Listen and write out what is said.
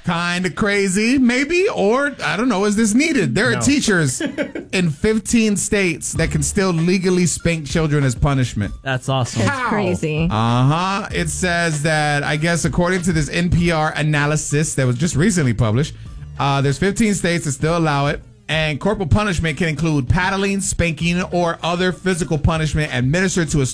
Kind of crazy, maybe, or I don't know, is this needed? There are teachers in 15 states that can still legally spank children as punishment. That's awesome. That's crazy. It says that, I guess, according to this NPR analysis that was just recently published, there's 15 states that still allow it. And corporal punishment can include paddling, spanking, or other physical punishment administered to a